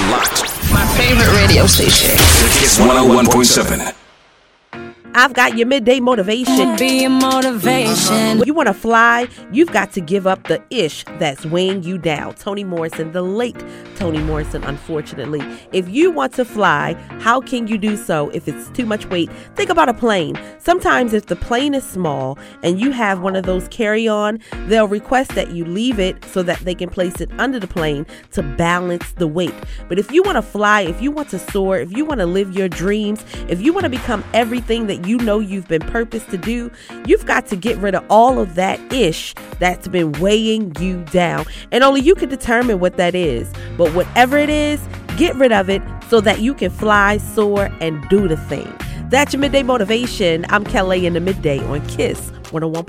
locked. My favorite radio station. Kiss 101.7. I've got your midday motivation. Be a motivation. When you want to fly, you've got to give up the ish that's weighing you down. Toni Morrison, the late Toni Morrison, unfortunately. If you want to fly, how can you do so if it's too much weight? Think about a plane. Sometimes if the plane is small and you have one of those carry-on, they'll request that you leave it so that they can place it under the plane to balance the weight. But if you want to fly, if you want to soar, if you want to live your dreams, if you want to become everything that you know you've been purposed to do, you've got to get rid of all of that ish that's been weighing you down. And only you can determine what that is. But whatever it is, get rid of it so that you can fly, soar, and do the thing. That's your midday motivation. I'm Kelly in the midday on Kiss 101.7.